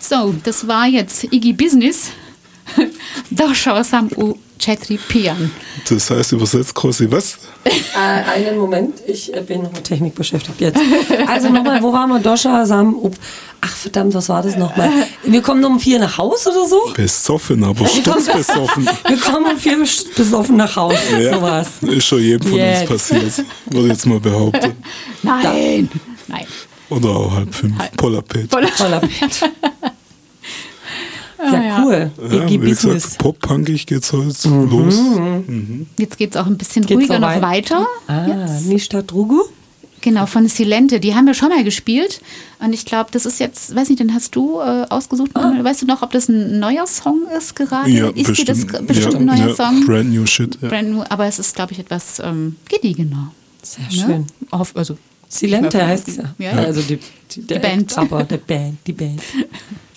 So, das war jetzt Iggy Business. Došao sam u 4 pijan. Das heißt übersetzt quasi was? Einen Moment, ich bin noch mit Technik beschäftigt jetzt. Also nochmal, wo waren wir? Došao sam u... Ach verdammt, was war das nochmal? Wir kommen um 4 nach Haus oder so? Besoffen, aber sturzbesoffen. Wir kommen um 4 besoffen nach Haus, Ja, sowas. ist schon jedem von uns passiert, würde ich jetzt mal behaupten. Nein. Oder auch 5. Polarpet. Ja, cool. Ja, Iggy wie gesagt, Business. pop-punkig geht's heute los. Jetzt geht es auch ein bisschen Geht's ruhiger so noch weiter. Nishta Drugu? Genau, von Silente. Die haben wir schon mal gespielt. Und ich glaube, das ist jetzt, weiß nicht, den hast du ausgesucht. Weißt du noch, ob das ein neuer Song ist gerade? Ja, ist bestimmt. das bestimmt ein neuer Song? Brand new shit. Ja. Brand new, aber es ist, glaube ich, etwas gediegener. Sehr Ne? schön. Also, Silente heißt es. Ja. Also die Band. Aber die Band.